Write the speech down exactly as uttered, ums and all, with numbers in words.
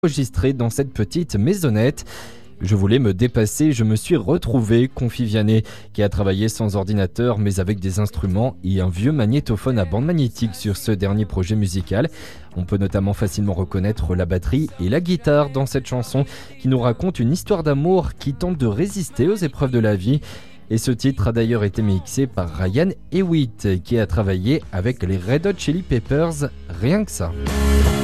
enregistré dans cette petite maisonnette. Je voulais me dépasser, je me suis retrouvé, confie Vianney, qui a travaillé sans ordinateur mais avec des instruments et un vieux magnétophone à bande magnétique sur ce dernier projet musical. On peut notamment facilement reconnaître la batterie et la guitare dans cette chanson qui nous raconte une histoire d'amour qui tente de résister aux épreuves de la vie. Et ce titre a d'ailleurs été mixé par Ryan Hewitt qui a travaillé avec les Red Hot Chili Peppers, rien que ça.